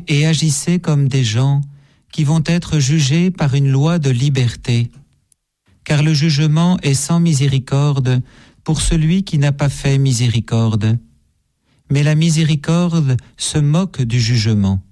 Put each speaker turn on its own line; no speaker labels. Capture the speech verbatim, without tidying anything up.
Parlez et agissez comme des gens qui vont être jugés par une loi de liberté, car le jugement est sans miséricorde pour celui qui n'a pas fait miséricorde. Mais la miséricorde se moque du jugement.